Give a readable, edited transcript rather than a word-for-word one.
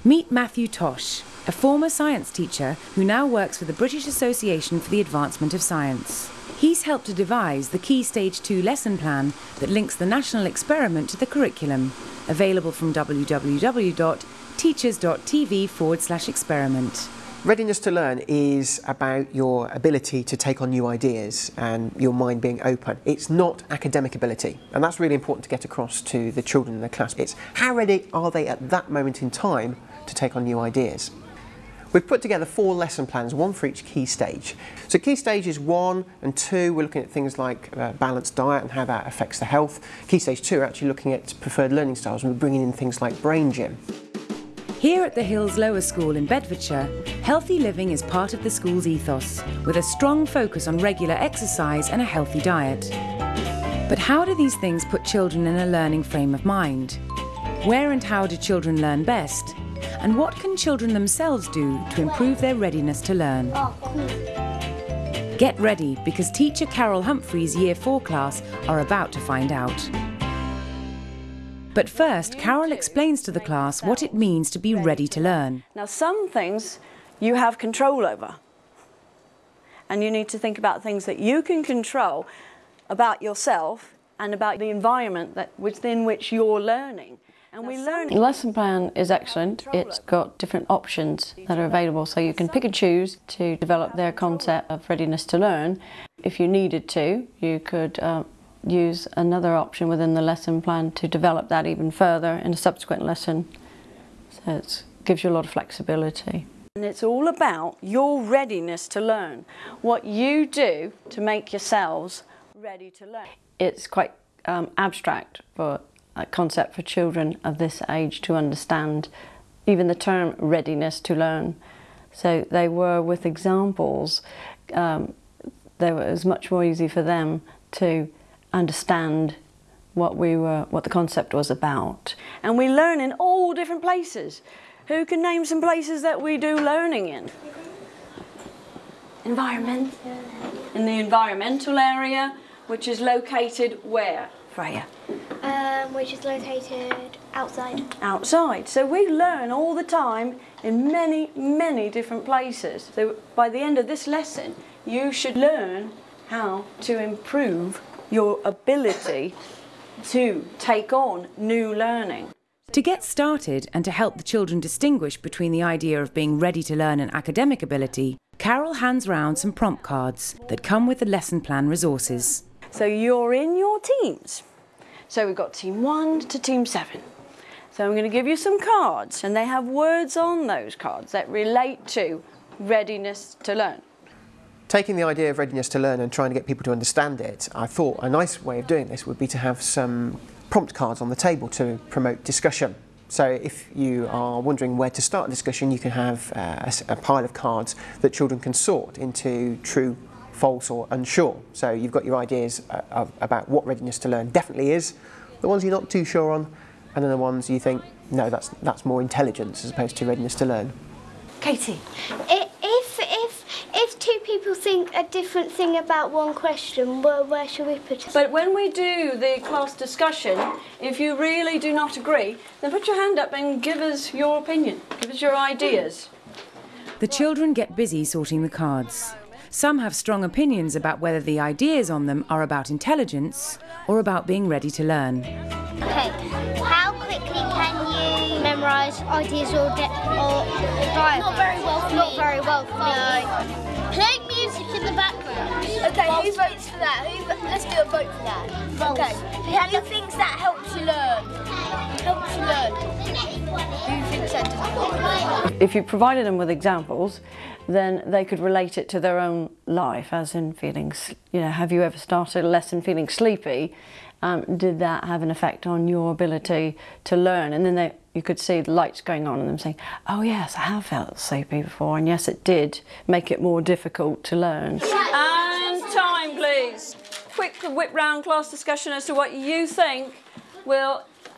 Meet Matthew Tosh, a former science teacher who now works for the British Association for the Advancement of Science. He's helped to devise the Key Stage 2 lesson plan that links the national experiment to the curriculum, available from www.teachers.tv/experiment. Readiness to learn is about your ability to take on new ideas and your mind being open. It's not academic ability, and that's really important to get across to the children in the class. It's how ready are they at that moment in time to take on new ideas. We've put together 4 lesson plans, one for each key stage. So key stages 1 and 2, we're looking at things like balanced diet and how that affects the health. Key stage 2, we're actually looking at preferred learning styles, and we're bringing in things like brain gym. Here at the Hills Lower School in Bedfordshire, healthy living is part of the school's ethos, with a strong focus on regular exercise and a healthy diet. But how do these things put children in a learning frame of mind? Where and how do children learn best? And what can children themselves do to improve their readiness to learn? Get ready, because teacher Carol Humphrey's Year 4 class are about to find out. But first, Carol explains to the class what it means to be ready to learn. Now, some things you have control over, and you need to think about things that you can control about yourself and about the environment within which you're learning. And we learn. The lesson plan is excellent. It's got different options that are available, so you can pick and choose to develop their concept of readiness to learn. If you needed to, you could use another option within the lesson plan to develop that even further in a subsequent lesson. So it gives you a lot of flexibility. And it's all about your readiness to learn, what you do to make yourselves ready to learn. It's quite abstract for a concept for children of this age to understand, even the term readiness to learn. So they were with examples, it was much more easy for them to understand what the concept was about. And we learn in all different places. Who can name some places that we do learning in? Environment. In the environmental area, which is located where, Freya? Which is located outside. Outside. So we learn all the time in many, many different places. So by the end of this lesson, you should learn how to improve your ability to take on new learning. To get started and to help the children distinguish between the idea of being ready to learn and academic ability, Carol hands round some prompt cards that come with the lesson plan resources. So you're in your teams. So we've got team 1 to team 7. So I'm going to give you some cards, and they have words on those cards that relate to readiness to learn. Taking the idea of readiness to learn and trying to get people to understand it, I thought a nice way of doing this would be to have some prompt cards on the table to promote discussion. So if you are wondering where to start a discussion, you can have a pile of cards that children can sort into true, false or unsure. So you've got your ideas about what readiness to learn definitely is, the ones you're not too sure on, and then the ones you think, no, that's more intelligence as opposed to readiness to learn. Katie? If two people think a different thing about one question, where should we put it? But when we do the class discussion, if you really do not agree, then put your hand up and give us your opinion, give us your ideas. The children get busy sorting the cards. Some have strong opinions about whether the ideas on them are about intelligence or about being ready to learn. Okay, how quickly can you memorise ideas or diagrams? Not very well for me. Not very well for me. No. Playing music in the background. Okay, who votes for that? Let's do a vote for that. Okay. Who thinks that helps you learn? Helps you learn. Who thinks that doesn't? If you provided them with examples, then they could relate it to their own life, as in feeling, have you ever started a lesson feeling sleepy? Did that have an effect on your ability to learn? And then you could see the lights going on and them saying, oh yes, I have felt sleepy before, and yes, it did make it more difficult to learn. And time, please. Quick whip round class discussion as to what you think will